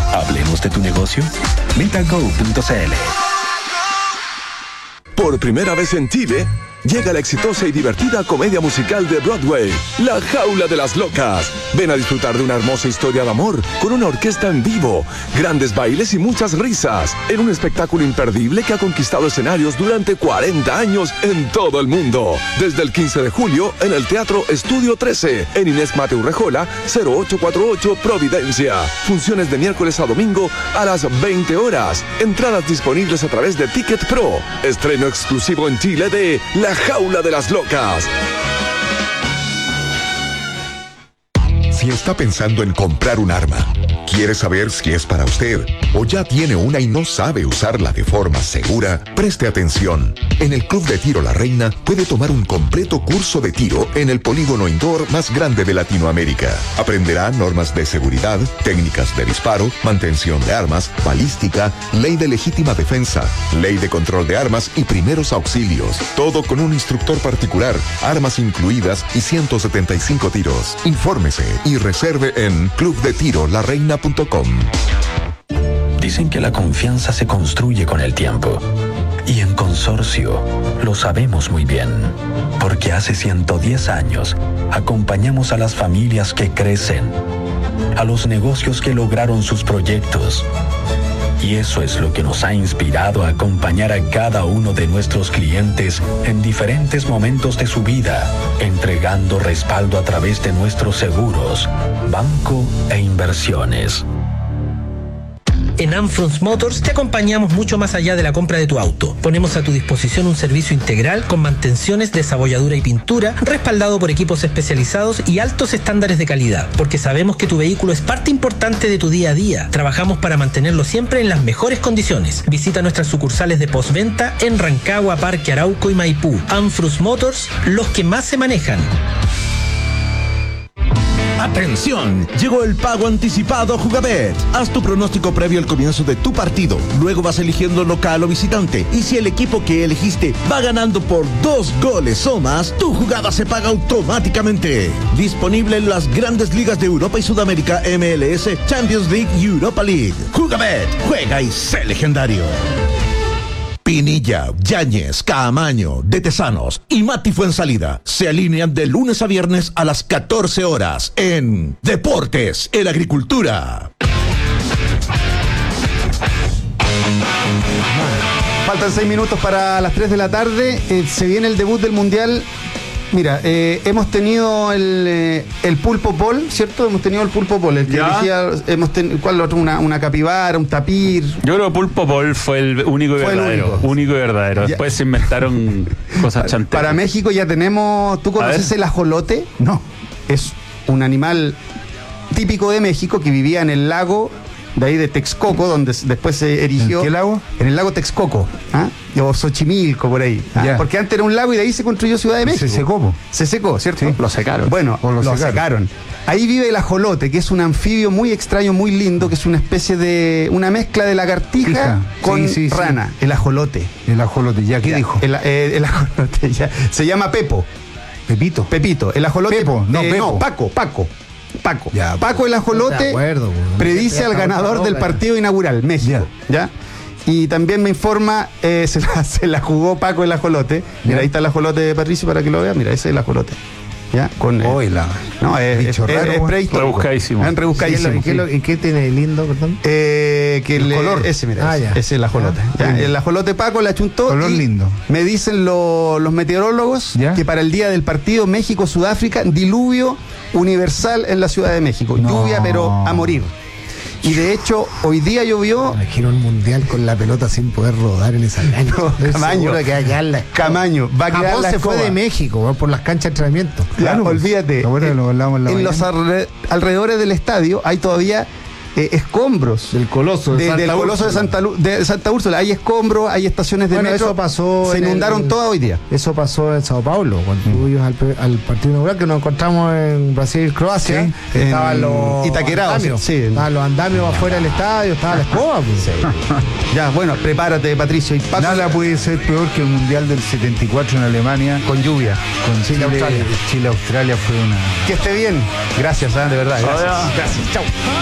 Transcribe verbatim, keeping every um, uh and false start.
¿Hablemos de tu negocio? Metago punto c l. Por primera vez en Chile, llega la exitosa y divertida comedia musical de Broadway, La Jaula de las Locas. Ven a disfrutar de una hermosa historia de amor con una orquesta en vivo, grandes bailes y muchas risas, en un espectáculo imperdible que ha conquistado escenarios durante cuarenta años en todo el mundo. Desde el quince de julio en el Teatro Estudio trece, en Inés Mateu Rejola, cero ocho cuatro ocho Providencia. Funciones de miércoles a domingo a las veinte horas. Entradas disponibles a través de Ticket Pro. Estreno exclusivo en Chile de La Jaula de las Locas. Si está pensando en comprar un arma, quiere saber si es para usted o ya tiene una y no sabe usarla de forma segura, preste atención. En el Club de Tiro La Reina puede tomar un completo curso de tiro en el polígono indoor más grande de Latinoamérica. Aprenderá normas de seguridad, técnicas de disparo, mantención de armas, balística, ley de legítima defensa, ley de control de armas y primeros auxilios. Todo con un instructor particular, armas incluidas y ciento setenta y cinco tiros. Infórmese y reserve en club de tiro la reina punto com. Dicen que la confianza se construye con el tiempo. Y en Consorcio lo sabemos muy bien, porque hace ciento diez años acompañamos a las familias que crecen, a los negocios que lograron sus proyectos. Y eso es lo que nos ha inspirado a acompañar a cada uno de nuestros clientes en diferentes momentos de su vida, entregando respaldo a través de nuestros seguros, banco e inversiones. En Amfrons Motors te acompañamos mucho más allá de la compra de tu auto. Ponemos a tu disposición un servicio integral con mantenciones, desabolladura y pintura, respaldado por equipos especializados y altos estándares de calidad, porque sabemos que tu vehículo es parte importante de tu día a día. Trabajamos para mantenerlo siempre en las mejores condiciones. Visita nuestras sucursales de postventa en Rancagua, Parque Arauco y Maipú. Amfrons Motors, los que más se manejan. ¡Atención! Llegó el pago anticipado Jugabet. Haz tu pronóstico previo al comienzo de tu partido. Luego vas eligiendo local o visitante. Y si el equipo que elegiste va ganando por dos goles o más, tu jugada se paga automáticamente. Disponible en las grandes ligas de Europa y Sudamérica, M L S, Champions League y Europa League. Jugabet. Juega y sé legendario. Pinilla, Yáñez, Caamaño, De Tesanos y Mati Fuensalida se alinean de lunes a viernes a las catorce horas en Deportes en Agricultura. Faltan seis minutos para las tres de la tarde. Eh, se viene el debut del Mundial. Mira, eh, hemos tenido el, eh, el pulpo pol, ¿cierto? Hemos tenido el pulpo pol, el que elegía, hemos ten, ¿cuál otro? Una, una capibara, un tapir. Yo creo que pulpo pol fue el único y fue verdadero. El único. único y verdadero. Ya. Después se inventaron cosas chanteras. Para México ya tenemos. ¿Tú conoces el ajolote? No. Es un animal típico de México que vivía en el lago de ahí de Texcoco, donde después se erigió. ¿En qué lago? En el lago Texcoco, ¿ah? O Xochimilco, por ahí. ¿ah? Porque antes era un lago y de ahí se construyó Ciudad de México. Se secó. Se secó, ¿cierto? Sí. Lo secaron. Bueno, lo, lo secaron. secaron. Ahí vive el ajolote, que es un anfibio muy extraño, muy lindo, que es una especie de. Una mezcla de lagartija Fija. con sí, sí, rana. Sí. El ajolote. El ajolote, ¿ya qué ya, dijo? El, eh, el ajolote, ya. Se llama Pepo. Pepito. Pepito. El ajolote. Pepo, no, eh, Pepo. No, Paco, Paco. Paco. Ya, Paco el ajolote acuerdo, predice al ganador del partido inaugural, México. ¿Ya? Y también me informa, eh, se, la, se la jugó Paco el ajolote. Mira, ya. Ahí está el ajolote de Patricio para que lo vea. Mira, ese es el ajolote. ¿Ya? Con, oh, la, no, es, bicho es, raro, es prehistórico. Rebuscadísimo. Es rebuscadísimo. ¿Y qué, sí. ¿Y qué tiene de lindo, perdón? Eh, que el le, color. Ese, mira, ah, ese, ese es el ajolote. Ah, ¿ya? El ajolote Paco le achuntó. Color y lindo. Me dicen lo, los meteorólogos ¿ya? Que para el día del partido México-Sudáfrica, diluvio universal en la Ciudad de México. No. Lluvia, pero a morir. Y de hecho, hoy día llovió. Me imagino un mundial con la pelota sin poder rodar en esa cancha. No, Camaño. Que va a quedar la Camaño. Va a quedar Japón la se escoba. fue de México, ¿no? Por las canchas de entrenamiento. Claro, pues, olvídate. Bueno, en lo hablamos en la en los alre alrededores del estadio hay todavía eh, escombros. Del Coloso de, de Santa Del Coloso de Santa, de Santa Úrsula. Hay escombros, hay estaciones de bueno, metro. Eso pasó se inundaron el, todas hoy día. Eso pasó en Sao Paulo, cuando mm. ibas al, al partido inaugural, que nos encontramos en Brasil y Croacia. Sí, que estaban los Itaquerados. Sí, estaban los andamios afuera del estadio, estaba la escoba. Pues. Sí. Ya, bueno, prepárate, Patricio. Y Paco, nada puede ser peor que el Mundial del setenta y cuatro en Alemania. Con lluvia. Con Chile, Australia. Chile, Australia fue una. Que esté bien. Gracias, ¿eh? De verdad. Gracias. Gracias. Chau.